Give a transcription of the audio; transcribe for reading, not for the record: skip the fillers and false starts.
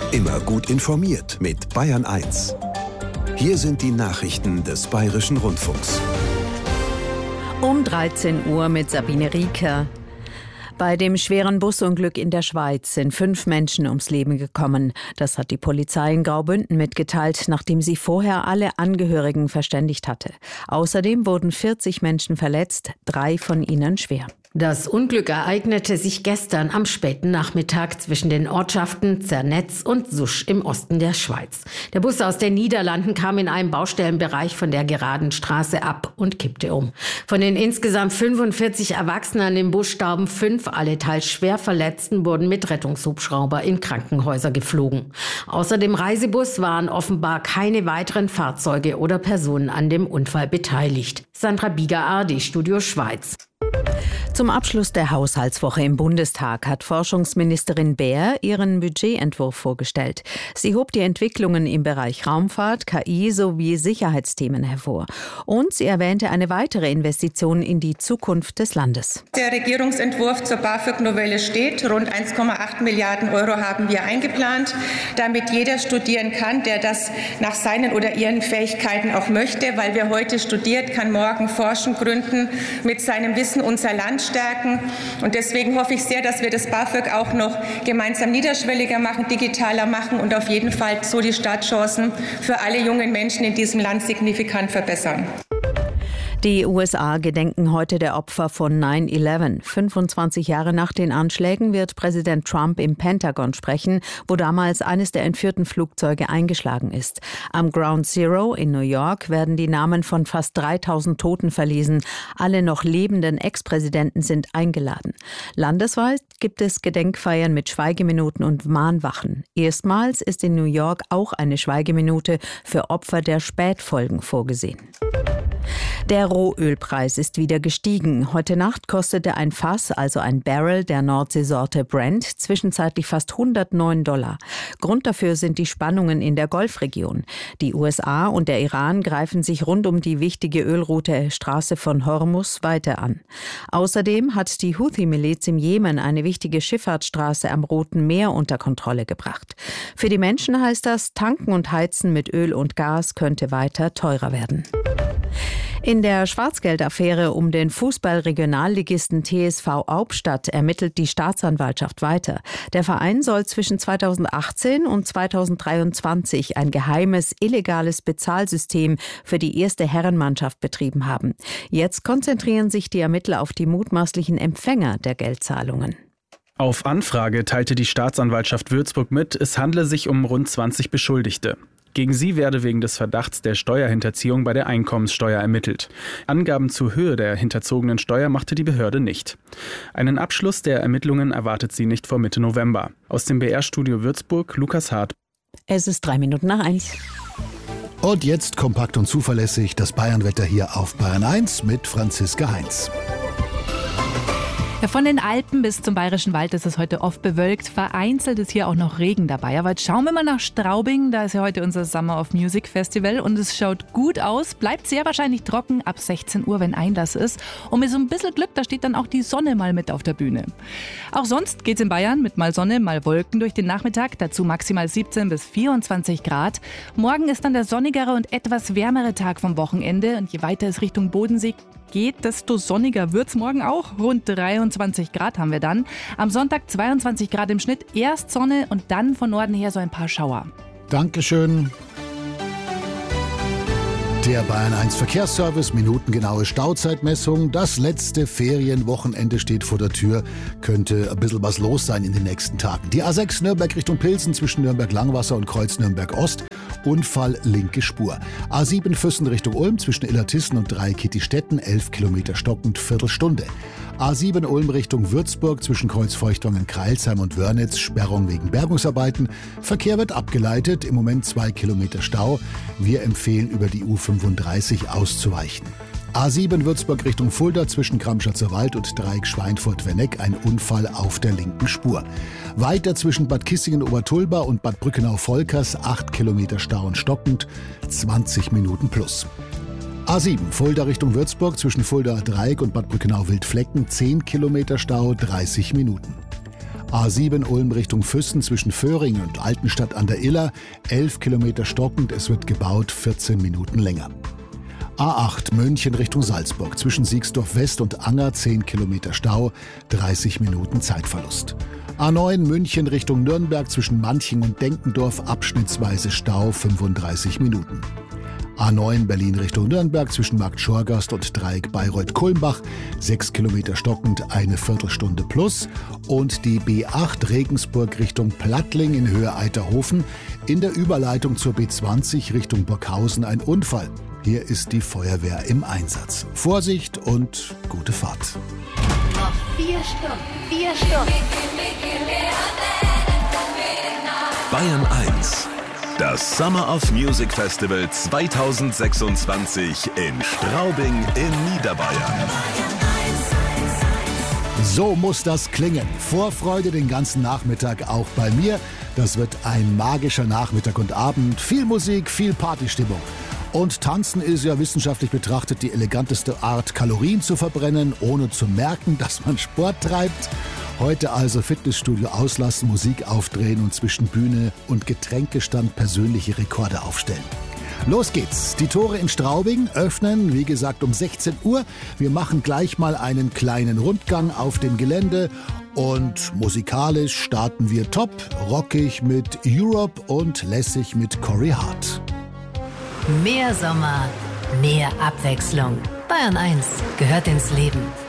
Immer gut informiert mit Bayern 1. Hier sind die Nachrichten des Bayerischen Rundfunks. Um 13 Uhr mit Sabine Rieker. Bei dem schweren Busunglück in der Schweiz sind 5 Menschen ums Leben gekommen. Das hat die Polizei in Graubünden mitgeteilt, nachdem sie vorher alle Angehörigen verständigt hatte. Außerdem wurden 40 Menschen verletzt, 3 von ihnen schwer. Das Unglück ereignete sich gestern am späten Nachmittag zwischen den Ortschaften Zernetz und Susch im Osten der Schweiz. Der Bus aus den Niederlanden kam in einem Baustellenbereich von der geraden Straße ab und kippte um. Von den insgesamt 45 Erwachsenen im Bus starben 5, alle teils schwer Verletzten wurden mit Rettungshubschrauber in Krankenhäuser geflogen. Außer dem Reisebus waren offenbar keine weiteren Fahrzeuge oder Personen an dem Unfall beteiligt. Sandra Bieger, ARD Studio Schweiz. Zum Abschluss der Haushaltswoche im Bundestag hat Forschungsministerin Baer ihren Budgetentwurf vorgestellt. Sie hob die Entwicklungen im Bereich Raumfahrt, KI sowie Sicherheitsthemen hervor. Und sie erwähnte eine weitere Investition in die Zukunft des Landes. Der Regierungsentwurf zur BAföG-Novelle steht. Rund 1,8 Milliarden Euro haben wir eingeplant, damit jeder studieren kann, der das nach seinen oder ihren Fähigkeiten auch möchte. Weil wer heute studiert, kann morgen forschen, gründen, mit seinem Wissen unser Land stärken. Und deswegen hoffe ich sehr, dass wir das BAföG auch noch gemeinsam niederschwelliger machen, digitaler machen und auf jeden Fall so die Startchancen für alle jungen Menschen in diesem Land signifikant verbessern. Die USA gedenken heute der Opfer von 9/11. 25 Jahre nach den Anschlägen wird Präsident Trump im Pentagon sprechen, wo damals eines der entführten Flugzeuge eingeschlagen ist. Am Ground Zero in New York werden die Namen von fast 3000 Toten verlesen. Alle noch lebenden Ex-Präsidenten sind eingeladen. Landesweit gibt es Gedenkfeiern mit Schweigeminuten und Mahnwachen. Erstmals ist in New York auch eine Schweigeminute für Opfer der Spätfolgen vorgesehen. Der Rohölpreis ist wieder gestiegen. Heute Nacht kostete ein Fass, also ein Barrel der Nordseesorte Brent, zwischenzeitlich fast $109. Grund dafür sind die Spannungen in der Golfregion. Die USA und der Iran greifen sich rund um die wichtige Ölroute Straße von Hormuz weiter an. Außerdem hat die Houthi-Miliz im Jemen eine wichtige Schifffahrtsstraße am Roten Meer unter Kontrolle gebracht. Für die Menschen heißt das, Tanken und Heizen mit Öl und Gas könnte weiter teurer werden. In der Schwarzgeldaffäre um den Fußball-Regionalligisten TSV Aubstadt ermittelt die Staatsanwaltschaft weiter. Der Verein soll zwischen 2018 und 2023 ein geheimes, illegales Bezahlsystem für die erste Herrenmannschaft betrieben haben. Jetzt konzentrieren sich die Ermittler auf die mutmaßlichen Empfänger der Geldzahlungen. Auf Anfrage teilte die Staatsanwaltschaft Würzburg mit, es handle sich um rund 20 Beschuldigte. Gegen sie werde wegen des Verdachts der Steuerhinterziehung bei der Einkommenssteuer ermittelt. Angaben zur Höhe der hinterzogenen Steuer machte die Behörde nicht. Einen Abschluss der Ermittlungen erwartet sie nicht vor Mitte November. Aus dem BR-Studio Würzburg, Lukas Hart. Es ist 1:03. Und jetzt kompakt und zuverlässig das Bayernwetter hier auf Bayern 1 mit Franziska Heinz. Ja, von den Alpen bis zum Bayerischen Wald ist es heute oft bewölkt. Vereinzelt ist hier auch noch Regen dabei. Aber jetzt schauen wir mal nach Straubing. Da ist ja heute unser Summer of Music Festival und es schaut gut aus. Bleibt sehr wahrscheinlich trocken ab 16 Uhr, wenn Einlass ist. Und mit so ein bisschen Glück, da steht dann auch die Sonne mal mit auf der Bühne. Auch sonst geht's in Bayern mit mal Sonne, mal Wolken durch den Nachmittag. Dazu maximal 17 bis 24 Grad. Morgen ist dann der sonnigere und etwas wärmere Tag vom Wochenende. Und je weiter es Richtung Bodensee geht, desto sonniger wird's morgen auch. Rund 23 Grad haben wir dann. Am Sonntag 22 Grad im Schnitt. Erst Sonne und dann von Norden her so ein paar Schauer. Dankeschön. Der Bayern 1 Verkehrsservice, minutengenaue Stauzeitmessung. Das letzte Ferienwochenende steht vor der Tür. Könnte ein bisschen was los sein in den nächsten Tagen. Die A6 Nürnberg Richtung Pilsen zwischen Nürnberg-Langwasser und Kreuz Nürnberg-Ost. Unfall, linke Spur. A7 Füssen Richtung Ulm zwischen Illertissen und Dreikitti-Stetten, 11 Kilometer stockend, Viertelstunde. A7 Ulm Richtung Würzburg zwischen Kreuz Feuchtwangen, Kreilsheim und Wörnitz, Sperrung wegen Bergungsarbeiten. Verkehr wird abgeleitet, im Moment 2 Kilometer Stau. Wir empfehlen, über die U35 auszuweichen. A7 Würzburg Richtung Fulda zwischen Kramschatzer Wald und Dreieck Schweinfurt-Werneck, ein Unfall auf der linken Spur. Weiter zwischen Bad Kissingen-Obertulba und Bad Brückenau-Volkers 8 Kilometer Stau und stockend, 20 Minuten plus. A7 Fulda Richtung Würzburg zwischen Fulda Dreieck und Bad Brückenau-Wildflecken 10 Kilometer Stau, 30 Minuten. A7 Ulm Richtung Füssen zwischen Föhring und Altenstadt an der Iller, 11 Kilometer stockend, es wird gebaut, 14 Minuten länger. A8 München Richtung Salzburg zwischen Siegsdorf West und Anger, 10 Kilometer Stau, 30 Minuten Zeitverlust. A9 München Richtung Nürnberg zwischen Manching und Denkendorf, abschnittsweise Stau, 35 Minuten. A9 Berlin Richtung Nürnberg zwischen Markt Schorgast und Dreieck Bayreuth-Kulmbach, 6 Kilometer stockend, eine Viertelstunde plus. Und die B8 Regensburg Richtung Plattling in Höhe Eiterhofen, in der Überleitung zur B20 Richtung Burghausen ein Unfall. Hier ist die Feuerwehr im Einsatz. Vorsicht und gute Fahrt. Noch 4 Stunden. Bayern 1. Das Summer of Music Festival 2026 in Straubing in Niederbayern. So muss das klingen. Vorfreude den ganzen Nachmittag auch bei mir. Das wird ein magischer Nachmittag und Abend. Viel Musik, viel Partystimmung. Und Tanzen ist ja wissenschaftlich betrachtet die eleganteste Art, Kalorien zu verbrennen, ohne zu merken, dass man Sport treibt. Heute also Fitnessstudio auslassen, Musik aufdrehen und zwischen Bühne und Getränkestand persönliche Rekorde aufstellen. Los geht's. Die Tore in Straubing öffnen, wie gesagt, um 16 Uhr. Wir machen gleich mal einen kleinen Rundgang auf dem Gelände. Und musikalisch starten wir top, rockig mit Europe und lässig mit Corey Hart. Mehr Sommer, mehr Abwechslung. Bayern 1 gehört ins Leben.